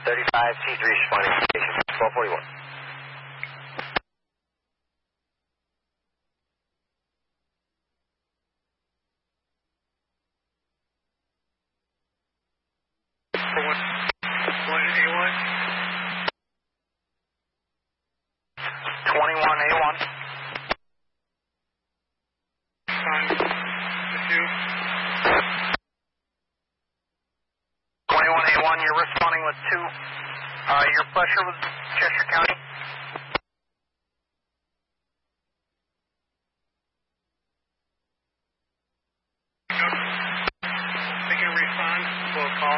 35 T3 responding to station 1241. A1. 21A1, you're responding with 2. Your pressure was Cheshire County. They can respond. We'll call.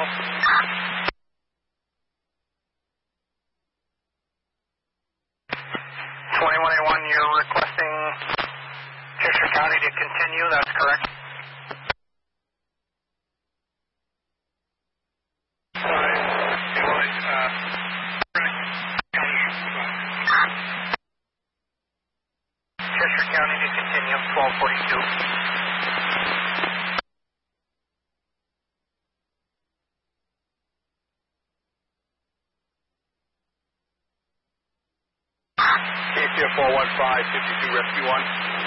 21A1, you're requesting Cheshire County to continue, that's correct? Cheshire County to continue, 1242. KCF 415, 52 Rescue 1.